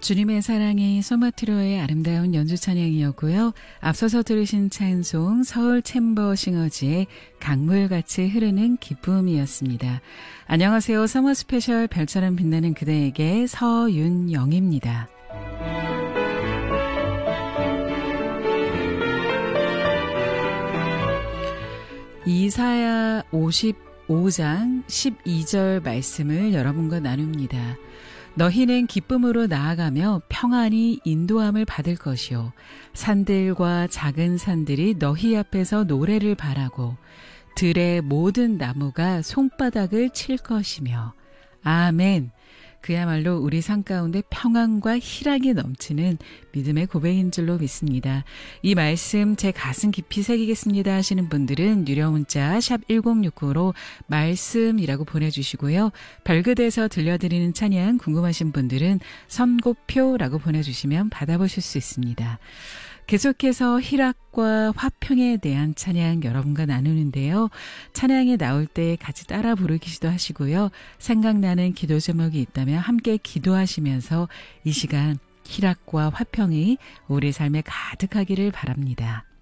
주님의 사랑이 소마트로의 아름다운 연주 찬양이었고요. 앞서서 들으신 찬송 서울 챔버 싱어즈의 강물같이 흐르는 기쁨이었습니다. 안녕하세요. 서머 스페셜 별처럼 빛나는 그대에게 서윤영입니다. 이사야 55장 12절 말씀을 여러분과 나눕니다. 너희는 기쁨으로 나아가며 평안히 인도함을 받을 것이요. 산들과 작은 산들이 너희 앞에서 노래를 바라고 들의 모든 나무가 손바닥을 칠 것이며. 아멘. 그야말로 우리 삶 가운데 평안과 희락이 넘치는 믿음의 고백인 줄로 믿습니다. 이 말씀 제 가슴 깊이 새기겠습니다 하시는 분들은 유료 문자 샵 1069로 말씀이라고 보내주시고요. 별그대에서 들려드리는 찬양 궁금하신 분들은 선고표라고 보내주시면 받아보실 수 있습니다. 계속해서 희락과 화평에 대한 찬양 여러분과 나누는데요. 찬양이 나올 때 같이 따라 부르기도 하시고요. 생각나는 기도 제목이 있다면 함께 기도하시면서 이 시간 희락과 화평이 우리 삶에 가득하기를 바랍니다.